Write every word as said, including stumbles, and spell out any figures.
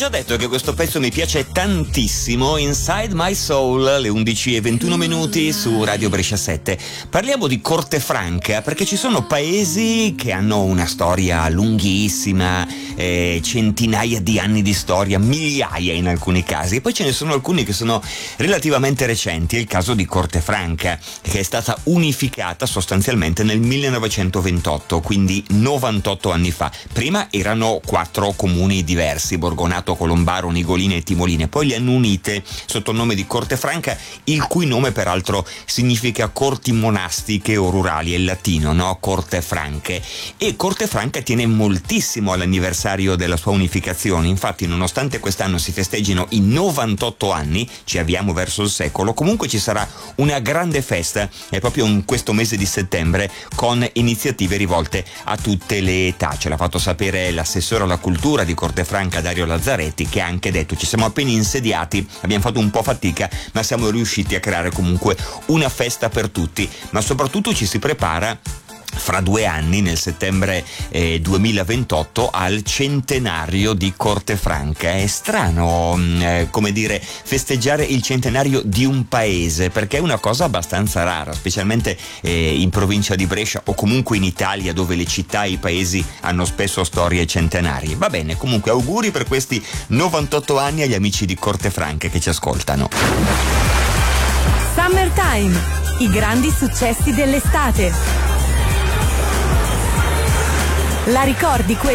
già detto che questo pezzo mi piace tantissimo. Inside My Soul, alle undici e ventuno minuti su Radio Brescia sette. Parliamo di Corte Franca perché ci sono paesi che hanno una storia lunghissima, eh, centinaia di anni di storia, migliaia in alcuni casi, e poi ce ne sono alcuni che sono relativamente recenti. È il caso di Corte Franca, che è stata unificata sostanzialmente nel millenovecentoventotto, quindi novantotto anni fa. Prima erano quattro comuni diversi: Borgonato, Colombaro, Nigoline e Timoline, poi le hanno unite sotto il nome di Corte Franca, il cui nome peraltro significa corti monastiche o rurali, è il latino, no? Corte Franche. E Corte Franca tiene moltissimo all'anniversario della sua unificazione. Infatti, nonostante quest'anno si festeggino i novantotto anni, ci avviamo verso il secolo, comunque ci sarà una grande festa, è proprio in questo mese di settembre, con iniziative rivolte a tutte le età. Ce l'ha fatto sapere l'assessore alla cultura di Corte Franca, Dario Lazzaretti, che ha anche detto: ci siamo appena insediati, abbiamo fatto un po' fatica, ma siamo riusciti a creare comunque una festa per tutti, ma soprattutto ci si prepara fra due anni, nel settembre eh, duemilaventotto, al centenario di Corte Franca. È strano, eh, come dire, festeggiare il centenario di un paese, perché è una cosa abbastanza rara, specialmente eh, in provincia di Brescia o comunque in Italia, dove le città e i paesi hanno spesso storie centenarie. Va bene, comunque auguri per questi novantotto anni agli amici di Corte Franca che ci ascoltano. Summertime, i grandi successi dell'estate. La ricordi